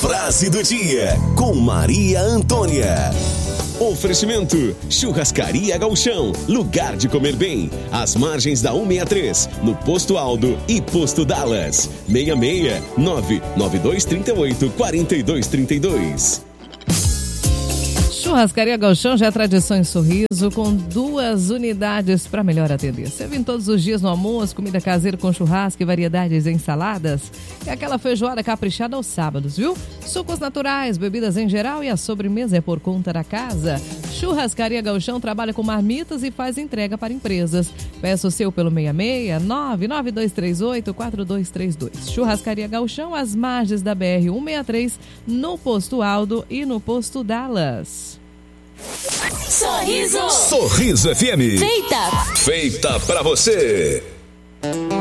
Frase do dia com Maria Antônia. Oferecimento: Churrascaria Gauchão, lugar de comer bem, às margens da 163, no Posto Aldo e Posto Dallas. 66-99238-4232. Churrascaria Gauchão já é tradição em Sorriso, com 2 unidades para melhor atender. Servindo todos os dias no almoço, comida caseira com churrasco e variedades em saladas. E aquela feijoada caprichada aos sábados, viu? Sucos naturais, bebidas em geral e a sobremesa é por conta da casa. Churrascaria Gauchão trabalha com marmitas e faz entrega para empresas. Peça o seu pelo 66-99238-4232. Churrascaria Gauchão, às margens da BR-163, no Posto Aldo e no Posto Dallas. Sorriso FM. Feita pra você.